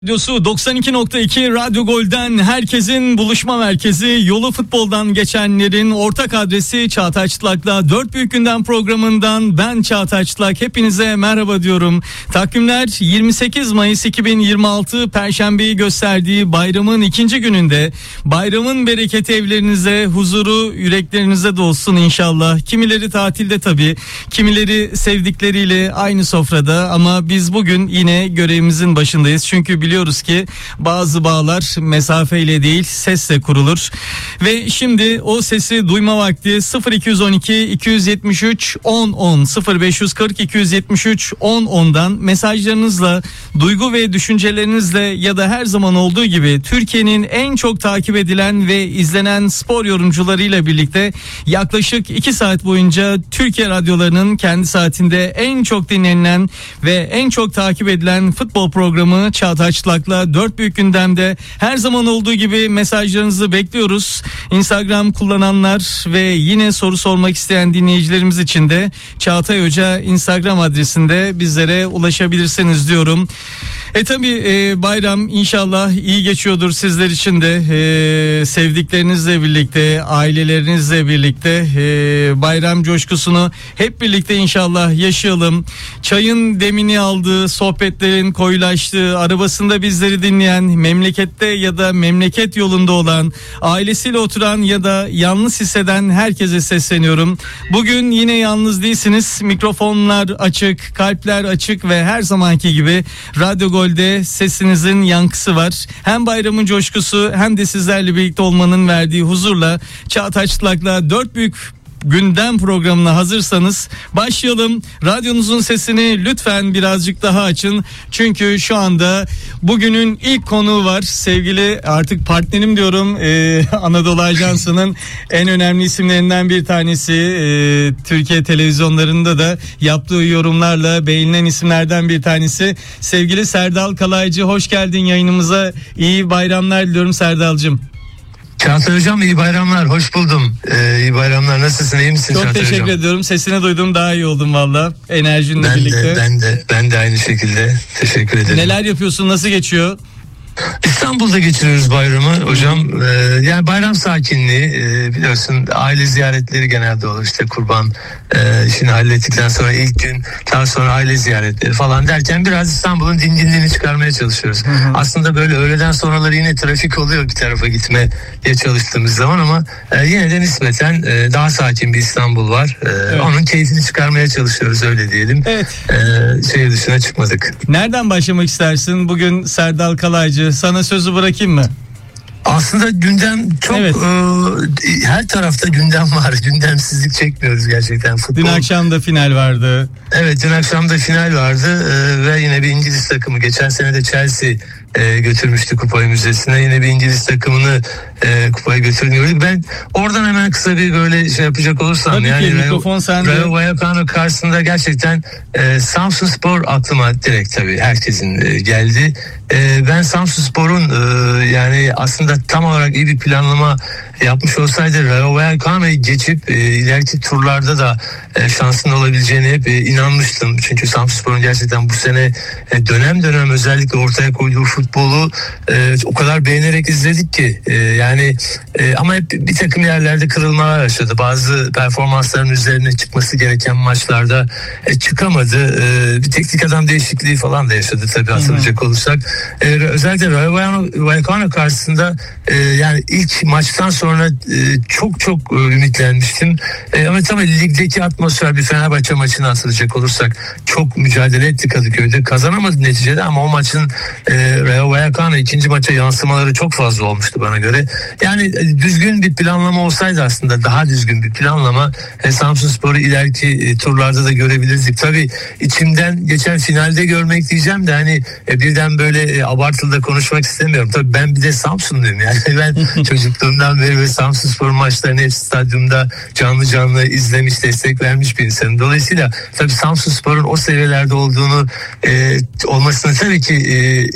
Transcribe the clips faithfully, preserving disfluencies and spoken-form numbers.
Radyosu doksan iki nokta iki Radyo Gol'den herkesin buluşma merkezi, yolu futboldan geçenlerin ortak adresi Çağatay Çıtlak'la Dört Büyük Gündem programından ben Çağatay Çıtlak. Hepinize merhaba diyorum. Takvimler yirmi sekiz Mayıs iki bin yirmi altı Perşembeyi gösterdiği bayramın ikinci gününde. Bayramın bereketi evlerinize, huzuru yüreklerinize dolsun inşallah. Kimileri tatilde tabii, kimileri sevdikleriyle aynı sofrada, ama biz bugün yine görevimizin başındayız. Çünkü biliyorsunuz Biliyoruz ki bazı bağlar mesafeyle değil sesle kurulur. Ve şimdi o sesi duyma vakti. Sıfır iki on iki iki yetmiş üç on on sıfır beş kırk iki yetmiş üç on ondan mesajlarınızla, duygu ve düşüncelerinizle ya da her zaman olduğu gibi Türkiye'nin en çok takip edilen ve izlenen spor yorumcularıyla birlikte yaklaşık iki saat boyunca Türkiye radyolarının kendi saatinde en çok dinlenilen ve en çok takip edilen futbol programı Çağatay Çıtlak'la Dört Büyük Gündem'de her zaman olduğu gibi mesajlarınızı bekliyoruz. Instagram kullananlar ve yine soru sormak isteyen dinleyicilerimiz için de Çağatay Hoca Instagram adresinde bizlere ulaşabilirsiniz diyorum. E tabi e, bayram inşallah iyi geçiyordur sizler için de, e, sevdiklerinizle birlikte, ailelerinizle birlikte e, bayram coşkusunu hep birlikte inşallah yaşayalım. Çayın demini aldığı, sohbetlerin koyulaştığı, arabasında bizleri dinleyen, memlekette ya da memleket yolunda olan, ailesiyle oturan ya da yalnız hisseden herkese sesleniyorum. Bugün yine yalnız değilsiniz. Mikrofonlar açık, kalpler açık ve her zamanki gibi Radyo Gol'de sesinizin yankısı var. Hem bayramın coşkusu hem de sizlerle birlikte olmanın verdiği huzurla Çağatay Çıtlak'la Dört Büyük Gündem programına hazırsanız başlayalım. Radyonuzun sesini lütfen birazcık daha açın. Çünkü şu anda bugünün ilk konuğu var. Sevgili, artık partnerim diyorum, ee, Anadolu Ajansı'nın en önemli isimlerinden bir tanesi. Ee, Türkiye televizyonlarında da yaptığı yorumlarla beğenilen isimlerden bir tanesi. Sevgili Serdal Kalaycı, hoş geldin yayınımıza. İyi bayramlar diliyorum Serdal'cığım. Çağatay Hocam iyi bayramlar, hoş buldum. Ee, iyi bayramlar, nasılsın, iyi misin Çok Çağatay teşekkür Hocam? ediyorum, sesini duydum, daha iyi oldum valla, enerjinle ben birlikte. De, ben de ben de aynı şekilde teşekkür ederim. Neler yapıyorsun, nasıl geçiyor? İstanbul'da geçiriyoruz bayramı hocam. Ee, yani bayram sakinliği, e, biliyorsun aile ziyaretleri genelde olur. İşte kurban e, işini hallettikten sonra ilk gün, daha sonra aile ziyaretleri falan derken biraz İstanbul'un dinginliğini çıkarmaya çalışıyoruz. Hı hı. Aslında böyle öğleden sonraları yine trafik oluyor bir tarafa gitmeye çalıştığımız zaman, ama e, yine de nispeten e, daha sakin bir İstanbul var. E, evet. Onun keyfini çıkarmaya çalışıyoruz, öyle diyelim. Evet. E, şehir dışına çıkmadık. Nereden başlamak istersin? Bugün Serdal Kalaycı, sana sözü bırakayım mı? Aslında gündem çok, evet. e, her tarafta gündem var. Gündemsizlik çekmiyoruz gerçekten. Futbol. Dün akşam da final vardı. Evet, dün akşam da final vardı e, ve yine bir İngiliz takımı. Geçen sene de Chelsea e, götürmüştü kupayı müzesine. Yine bir İngiliz takımını e, kupayı götürüyor. Ben oradan hemen kısa bir böyle şey yapacak olursam. Tabii yani ki, mikrofon sende. Rayo Vallecano karşısında gerçekten e, Samsunspor aklıma direkt tabii herkesin e, geldi. E, ben Samsunspor'un e, yani aslında tam olarak iyi bir planlama yapmış olsaydı Rayo Vallecano'yu geçip e, ileriki turlarda da e, şansının olabileceğine hep e, inanmıştım. Çünkü Samsunspor'un gerçekten bu sene e, dönem dönem özellikle ortaya koyduğu futbolu e, o kadar beğenerek izledik ki e, yani e, ama hep bir takım yerlerde kırılmalar yaşadı. Bazı performansların üzerine çıkması gereken maçlarda e, çıkamadı. E, bir teknik adam değişikliği falan da yaşadı tabii, hatırlayacak olursak. E, özellikle Rayo Vallecano karşısında e, yani ilk maçtan sonra e, çok çok e, ümitlenmiştim. E, ama tabii ligdeki atmosfer, bir Fenerbahçe maçını hatırlayacak olursak çok mücadele etti Kadıköy'de. Kazanamadı neticede, ama o maçın e, Rayo Vallecano ikinci maça yansımaları çok fazla olmuştu bana göre. Yani e, düzgün bir planlama olsaydı, aslında daha düzgün bir planlama, e, Samsunspor'u ileriki e, turlarda da görebilirdik. Tabii içimden geçen finalde görmek diyeceğim de hani e, birden böyle e, abartılı da konuşmak istemiyorum. Tabii ben bir de Samsunluyum yani. Ben çocukluğumdan beri ve Samsunspor maçlarını hep stadyumda canlı canlı izlemiş, destek vermiş bir insanım. Dolayısıyla tabii Samsunspor'un o seviyelerde olduğunu e, olmasını tabii ki e, istiyoruz.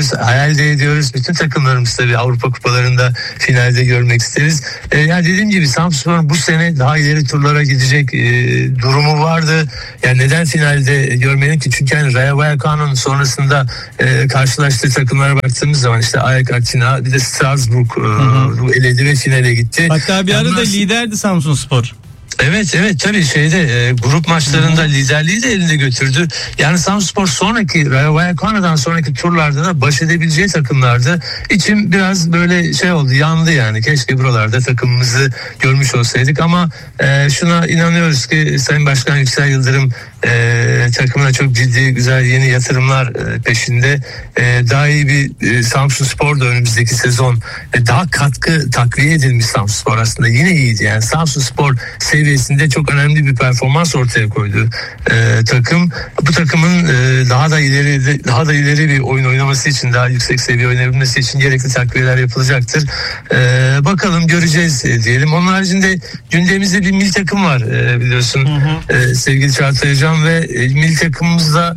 bekliyoruz, hayal de ediyoruz. Bütün takımlarımız tabii Avrupa kupalarında finalde görmek isteriz. E, yani dediğim gibi Samsunspor'un bu sene daha ileri turlara gidecek e, durumu vardı. Yani neden finalde görmeyelim ki? Çünkü yani Rayo Vallecano'nun sonrasında e, karşılaştığı takımlara baktığımız zaman işte Ajax, Atina, bir de Strasbourg e, eledi ve finale gitti. Hatta bir yani arada nasıl... liderdi Samsunspor. Evet evet tabii şeyde e, grup maçlarında hmm. liderliği de elinde götürdü. Yani Samsunspor sonraki Rayo Vallecano'dan sonraki turlarda da baş edebileceği takımlardı. İçim biraz böyle şey oldu, yandı yani. Keşke buralarda takımımızı görmüş olsaydık ama e, şuna inanıyoruz ki Sayın Başkan Yüksel Yıldırım e, takımına çok ciddi güzel yeni yatırımlar e, peşinde. E, daha iyi bir e, Samsunspor da önümüzdeki sezon e, daha katkı takviye edilmiş Samsunspor aslında yine iyiydi. Yani Samsunspor seviyesinde çok önemli bir performans ortaya koydu e, takım. Bu takımın e, daha da ileri daha da ileri bir oyun oynaması için, daha yüksek seviye oynayabilmesi için gerekli takviyeler yapılacaktır. E, bakalım göreceğiz e, diyelim. Onun haricinde gündemimizde bir milli takım var e, biliyorsun hı hı. E, sevgili Çağatay Hocam ve e, milli takımımızda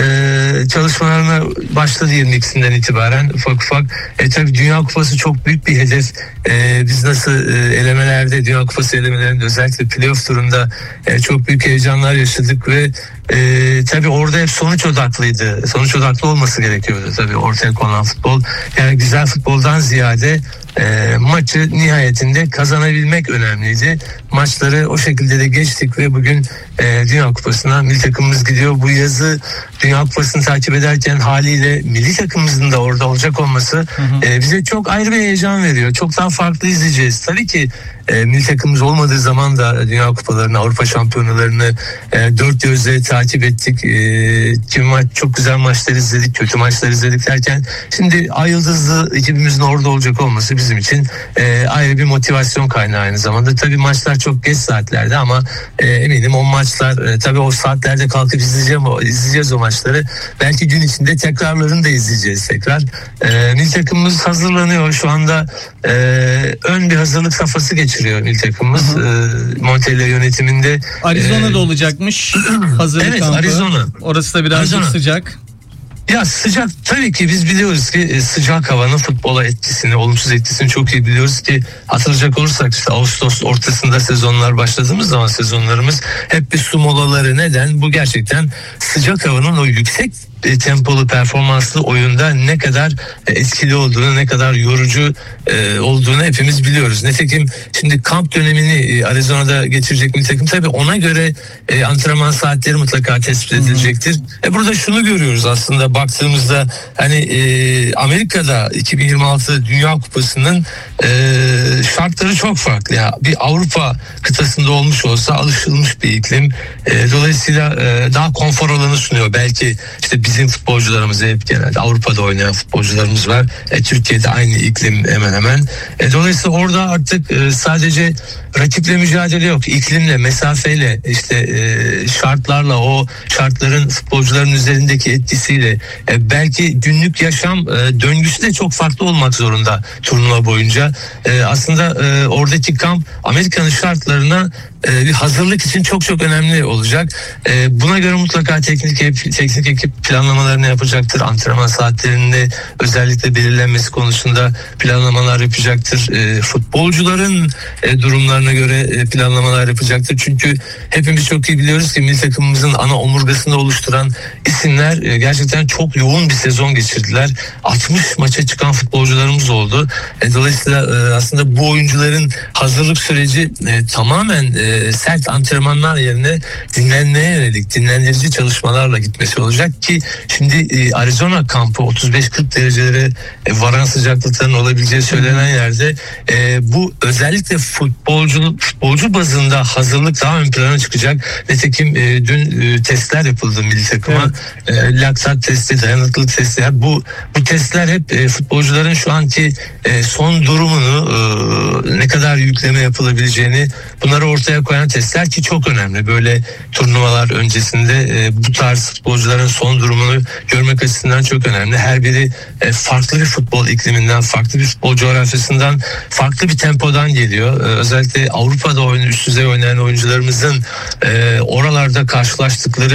Ee, çalışmalarına başladı yirmi ikisinden itibaren ufak ufak. E, tabii Dünya Kupası çok büyük bir hedef. E, biz nasıl e, elemelerde, Dünya Kupası elemelerinde özellikle playoff turunda e, çok büyük heyecanlar yaşadık ve e, tabii orada hep sonuç odaklıydı. Sonuç odaklı olması gerekiyordu tabii ortaya konan futbol. Yani güzel futboldan ziyade E, maçı nihayetinde kazanabilmek önemliydi. Maçları o şekilde de geçtik ve bugün e, Dünya Kupası'na milli takımımız gidiyor. Bu yazı Dünya Kupası'nı takip ederken haliyle milli takımımızın da orada olacak olması hı hı. E, bize çok ayrı bir heyecan veriyor. Çok daha farklı izleyeceğiz. Tabii ki e, milli takımımız olmadığı zaman da Dünya Kupalarını, Avrupa Şampiyonalarını e, dört gözle takip ettik. E, kimi maç, çok güzel maçlar izledik, kötü maçlar izledik derken şimdi ay yıldızlı ekibimizin orada olacak olması bizim için e, ayrı bir motivasyon kaynağı aynı zamanda. Tabii maçlar çok geç saatlerde ama e, eminim o maçlar e, tabii o saatlerde kalkıp izleyeceğim, izleyeceğiz o maçları. Belki gün içinde tekrarlarını da izleyeceğiz tekrar. E, milli takımımız hazırlanıyor. Şu anda e, ön bir hazırlık safhası geçiriyor milli takımımız. E, Montella yönetiminde. Arizona'da e, olacakmış hazırlık evet, kampı. Arizona. Orası da birazcık Arizona. Sıcak. Ya sıcak tabii ki biz biliyoruz ki sıcak havanın futbola etkisini, olumsuz etkisini çok iyi biliyoruz ki hatırlayacak olursak işte Ağustos ortasında sezonlar başladığımız zaman sezonlarımız hep bir su molaları. Neden? Bu gerçekten sıcak havanın o yüksek e, tempolu performanslı oyunda ne kadar e, etkili olduğunu, ne kadar yorucu e, olduğunu hepimiz biliyoruz. Nitekim şimdi kamp dönemini e, Arizona'da geçirecek milli takım tabii ona göre e, antrenman saatleri mutlaka tespit edilecektir. E, burada şunu görüyoruz aslında baktığımızda hani e, Amerika'da iki bin yirmi altı Dünya Kupası'nın e, şartları çok farklı. Ya bir Avrupa kıtasında olmuş olsa alışılmış bir iklim. E, dolayısıyla e, daha konfor alanı sunuyor. Belki işte bizim futbolcularımız hep genelde Avrupa'da oynayan futbolcularımız var. E, Türkiye'de aynı iklim hemen hemen. E, dolayısıyla orada artık e, sadece rakiple mücadele yok. İklimle, mesafeyle, işte e, şartlarla, o şartların futbolcuların üzerindeki etkisiyle e, belki günlük yaşam e, döngüsü de çok farklı olmak zorunda turnuva boyunca. E, aslında e, oradaki kamp Amerika'nın şartlarına e, bir hazırlık için çok çok önemli olacak. E, buna göre mutlaka teknik teknik ekip planlamalarını yapacaktır. Antrenman saatlerinde özellikle belirlenmesi konusunda planlamalar yapacaktır. E, futbolcuların e, durumlarına göre e, planlamalar yapacaktır. Çünkü hepimiz çok iyi biliyoruz ki milli takımımızın ana omurgasını oluşturan isimler e, gerçekten çok yoğun bir sezon geçirdiler. altmış maça çıkan futbolcularımız oldu. E, dolayısıyla e, aslında bu oyuncuların hazırlık süreci e, tamamen e, sert antrenmanlar yerine dinlenmeye yönelik dinlendirici çalışmalarla gitmesi olacak ki şimdi e, Arizona kampı otuz beş kırk derecelere e, varan sıcaklıkların olabileceği söylenen yerde e, bu özellikle futbolcu futbolcu bazında hazırlık daha ön plana çıkacak. Nitekim e, dün e, testler yapıldı milli takıma. Evet. E, laktat testi, dayanıklılık testi. Yani bu bu testler hep e, futbolcuların şu anki e, son durumunu e, ne kadar yükleme yapılabileceğini bunları ortaya koyan testler ki çok önemli. Böyle turnuvalar öncesinde e, bu tarz futbolcuların son durumunu görmek açısından çok önemli. Her biri e, farklı bir futbol ikliminden, farklı bir futbol coğrafyasından, farklı bir tempodan geliyor. E, özellikle Avrupa'da oyun, üst düzey oynayan oyuncularımızın e, oralarda karşılaştıkları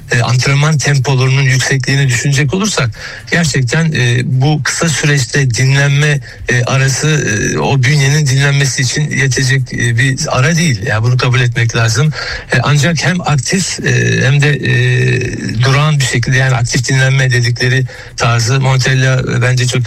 e, antrenman tempolarının yüksekliğini düşünecek olursak gerçekten e, bu kısa süreçte dinlenme e, arası e, o bünyenin dinlenmesi için yetecek e, bir ara değil. Yani bunu kabul etmek lazım. E, ancak hem aktif e, hem de e, durağan bir şekilde, yani aktif dinlenme dedikleri tarzı Montella e, bence çok